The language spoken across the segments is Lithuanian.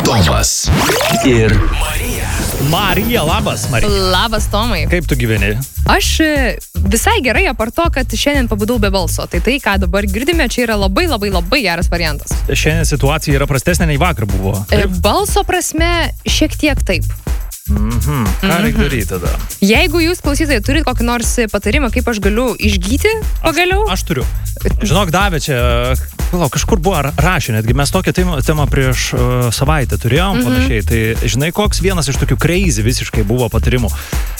Tomas ir Marija, labas, Marija. Labas, Tomai. Kaip tu gyveni? Aš visai gerai, apart to, kad šiandien pabudau be balso. Tai, ką dabar girdime, čia yra labai geras variantas. Šiandien situacija yra prastesnė nei vakar buvo. Balso prasme šiek tiek taip. Ką reikia daryti tada? Jeigu jūs, klausytojai, turit kokį nors patarimą, kaip aš galiu išgyti pagaliau? Aš turiu. Žinok, davė čia, kažkur buvo rašė, netgi mes tokią temą prieš savaitę turėjom panašiai. Tai žinai, koks vienas iš tokių crazy visiškai buvo patarimų.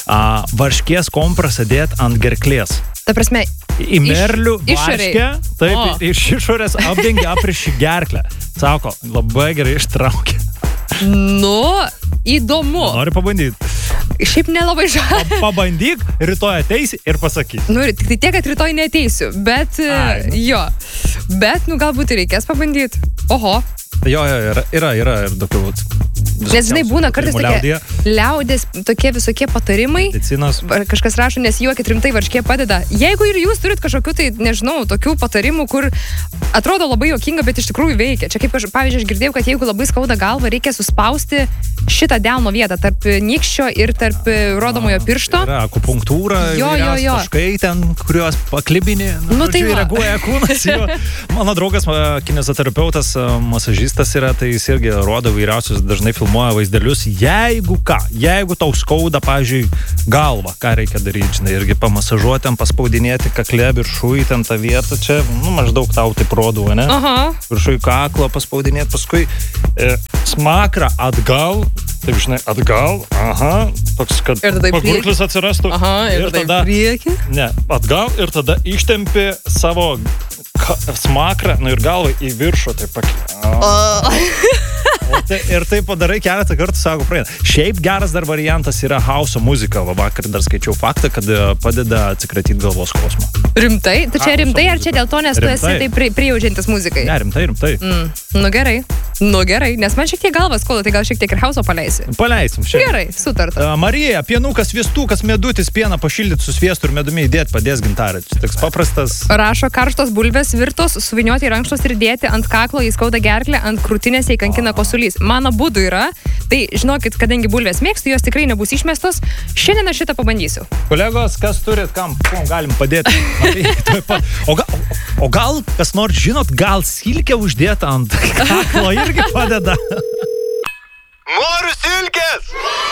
Varškės kompresą dėt ant gerklės. Ta prasme, į merlių varškę, taip, iš išorės apdengia apriši gerklę. Sako, labai gerai ištraukė. Nu, įdomu. Nori pabandyti? Šiaip nelabai žadu. Pabandyk, rytoj ateisi ir pasakysi. Nu, tik tai tiek, kad rytoj neateisiu, bet jo. Bet, galbūt ir reikės pabandyti. Oho. Jo, yra ir tokių... Nes, žinai, būna kartais tokie liaudės, tokie visokie patarimai. Medicinos. Kažkas rašo, nes juokit rimtai, varškė padeda. Jeigu ir jūs turit kažkokių, tai nežinau, tokių patarimų, kur atrodo labai juokinga, bet iš tikrųjų veikia. Čia kaip, pavyzdžiui, aš girdėjau, kad jeigu labai skauda galvą, reikia suspausti šitą delno vietą tarp nykščio ir tarp rodomojo piršto. Yra akupunktūra, jo. Taškai ten, kuriuos paklibini, tai reaguoja kūnas. Mano draugas, kineziterapeutas, masažistas yra, tai jis irgi rodo vairiausius, dažnai filmuoja vaizdelius. Jeigu tau skauda, pavyzdžiui, galvą, ką reikia daryti, žinai, irgi pamasažuoti, paspaudinėti kaklę, viršui ten tą vietą, čia, maždaug tau taip rodo, ne? Viršui kaklą paspaudinėti, paskui smakrą atgal, taip, žinai, atgal, toks, kad pagurklis atsirastų. Ir tada priekį? Ne, atgal ir tada ištempi savo smakrą, ir galvą į viršų, taip pakėlė. Ir tai padarai keletą kartų, sako, praeina. Šiaip geras dar variantas yra hauso muzika. Vakar dar skaičiau faktą, kad padeda atsikratyti galvos skausmo. Rimtai? Tu čia rimtai ar čia dėl to, nes tu esi taip prijaučiantis muzikai? Ne, rimtai. Nu gerai, nes man šiek tiek galvas skauda, tai gal šiek tiek ir hauso paleisi. Paleisim šiandien. Gerai, sutarta. Marija, pienukas, sviestukas, medutis, pieną pašildyti su sviestu ir medumi įdėti, padės gintarė. Toks paprastas. Rašo, karštos bulvės virtos, suvinioti į rankšluostį ir dėti ant kaklo, įskauda gerklę, ant krūtinės įkankina kosulys. Mano būdų yra, tai žinokit, kadangi bulvės mėgstu, jos tikrai nebus išmestos, šiandien aš šitą pabandysiu. Kolegos, kas turit, kam galim padėti? O gal, kas nors žinot, gal silkę uždėti ant kaklo irgi padeda? Noriu silkės!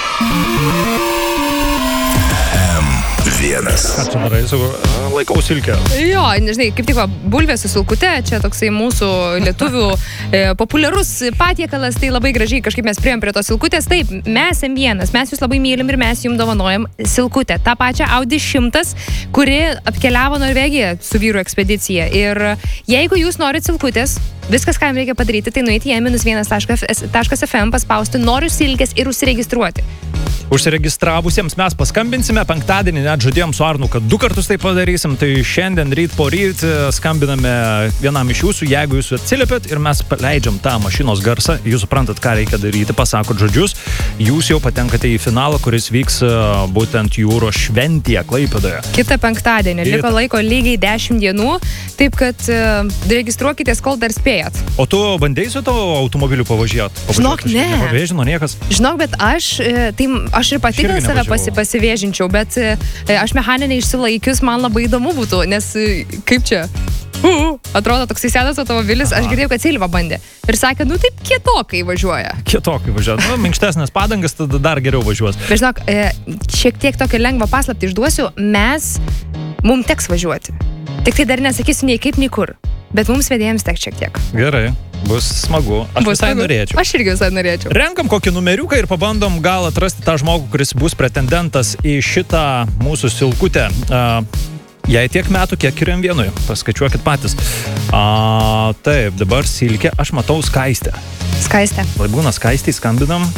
M1. Ką čia darai? Laikau silkę. Jo, nežinai, kaip tik bulvė su silkute, čia toksai mūsų lietuvių populiarus patiekalas, tai labai gražiai kažkaip mes priėjom prie tos silkutės. Taip, mes M1, mes jūs labai mylim ir mes jums dovanojam silkutę. Ta pačią Audi 100, kuri apkeliavo Norvegiją su vyru ekspedicija. Ir jeigu jūs norit silkutės, viskas, ką jums reikia padaryti, tai nueiti į m-1.fm, paspausti noriu silkės ir užsiregistruoti. Užsiregistravusiems mes paskambinsime, penktadienį net žadėjom su Arnu, kad 2 kartus tai padarysim, tai šiandien ryt po ryt skambiname vienam iš jūsų, jeigu jūs atsiliepėt ir mes paleidžiam tą mašinos garsą, jūs suprantat, ką reikia daryti, pasakot žodžius, jūs jau patenkate į finalą, kuris vyks būtent jūros šventėje Klaipėdoje. Kitą penktadienį, liko laiko lygiai 10 dienų, taip kad registruokitės, kol dar spėjat. O tu bandėjai su tavo automobiliu pavažiuoti? Žinok, ne. Nepavėžino niekas? Žinok, bet aš ir pati dėl save pasivėžinčiau, bet aš mechaninė išsilaikius, man labai įdomu būtų, nes kaip čia? Atrodo toks įsėdas automobilis, aš girdėjau, kad Silva bandė. Ir sakė, taip kietokai važiuoja. Kietokai važiuoja. Minkštesnės padangas, tada dar geriau važiuos. Bet žinok, šiek tiek tokią lengvą paslaptį išduosiu, mums teks važiuoti. Tik tai dar nesakysiu nei kaip, nei kur. Bet mums vedėjams teks šiek tiek. Gerai, bus smagu. Aš norėčiau. Aš irgi visai norėčiau. Renkam kokį numeriuką ir pabandom gal atrasti tą žmogų, kuris bus pretendentas į šitą mūsų silkutę. Jei tiek metų, kiek ir M1, paskaičiuokit patys. Taip, dabar silkė, aš matau Skaistę. Skaistę. Laibūna Skaistį, skambinam.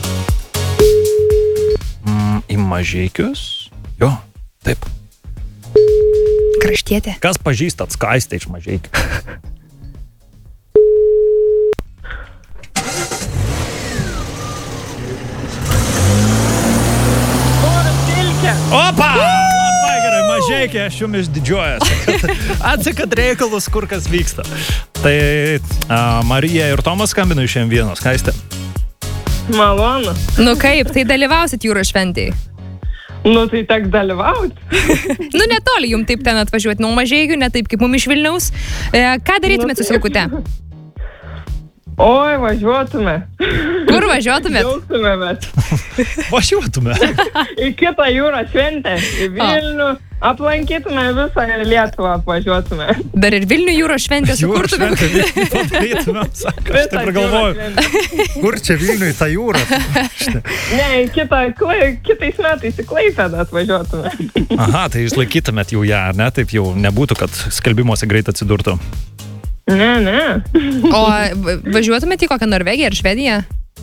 Į Mažeikius. Jo, taip. Kraštietė. Kas pažįstat Skaistę iš Mažeikių? Opa! Labai gerai, Mažeikiai, aš jumis didžiuojuosi. Atsakat reikalus, kur kas vyksta. Tai Marija ir Tomas skambino iš M1, Skaistė. Malonu. Nu kaip, tai dalyvausit jūros šventėje? Nu, tai tek dalyvauti. Nu, netoli jums taip ten atvažiuoti nuo Mažeikių, ne taip kaip mum iš Vilniaus. Ką darytumėt su silkute? Oi, važiuotume. Kur važiuotumėt? Džiaugtumėmės. Važiuotume. Į kitą jūros šventę, į Vilnių. Aplankytume visą Lietuvą, važiuotume. Dar ir Vilnių jūros šventę sukurtume. Padarytume, sako, aš taip ir galvoju. Kur čia Vilniui ta jūra? Ne, kitais metais į Klaipėdą atvažiuotume. Aha, tai jūs laikytumėt jau ją, ar ne? Taip jau nebūtų, kad skelbimuose greit atsidurtų. Ne. O važiuotumėt į kokią Norvegiją ar Švediją?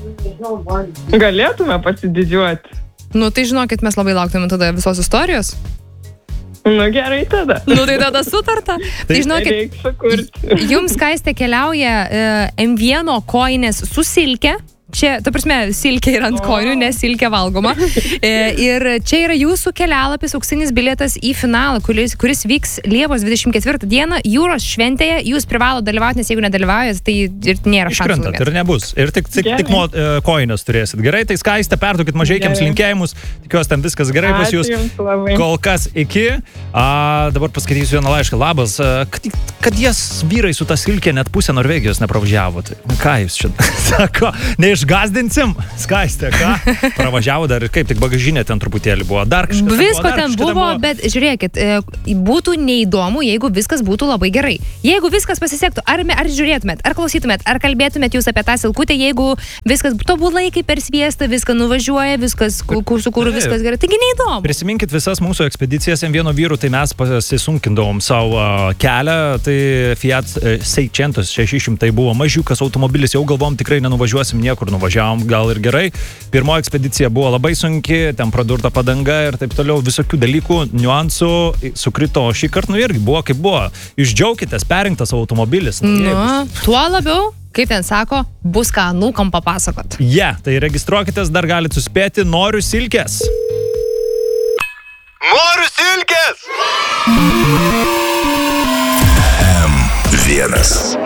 Galėtume pasididžiuoti. Nu, tai žinokit, mes labai lauktume tada visos istorijos. Nu, gerai tada. Nu, tai tada sutarta. Tai žinokit, Reiks sukurti. jums Skaistė keliauja M1 kojinės su silke. Čia, ta prasme, silkė yra ant kojinių, nes silkė valgoma. Ir čia yra jūsų kelialapis, auksinis bilietas į finalą, kuris vyks Liepos 24 dieną jūros šventėje. Jūs privalo dalyvauti, nes jeigu nedalyvaujat, tai ir nėra šansų. Iškrentat ir nebus. Ir tik nuo kojinės turėsit. Gerai, tai Skaistė, perduokit Mažeikiams linkėjimus. Tikiuosi, ten viskas gerai pas jūs. Kol kas iki. Dabar paskaitysiu vieną laišką. Labas. Kad jas vyrai su ta silkė net pusę Norvegijos nepravažiavo. Tai ką jūs čia sako? Neišgazdinsim? Skaistė, ką? Pravažiavo dar ir kaip, tik bagažinė ten truputėlį buvo. Dar kažkas visko ten buvo, bet žiūrėkit, būtų neįdomu, jeigu viskas būtų labai gerai. Jeigu viskas pasisektų, ar žiūrėtumėt, ar klausytumėt, ar kalbėtumėt jūs apie tą silkutę, jeigu viskas tobulai kaip per sviestą, viską nuvažiuoja, viskas sukūrų, viskas gerai. Taigi neįdomu. Prisiminkit visas mūsų ekspedicijas M1 vyrų, tai mes pasisunkindavom savo kelią, tai Fiat 600 buvo mažiukas automobilis, jau galvom tikrai nenuvažiuosim niekur, nuvažiavom gal ir gerai. Pirmoji ekspedicija buvo labai sunki, ten pradurta padanga ir taip toliau, visokių dalykų, niuansų, sukrito šį kartą, nu irgi buvo kaip buvo. Jūs džiaukitės, perrinktas automobilis. Tuo labiau, kaip ten sako, bus ką anūkam papasakot. Tai registruokitės, dar galite suspėti, noriu silkės. Noriu silkės! M1.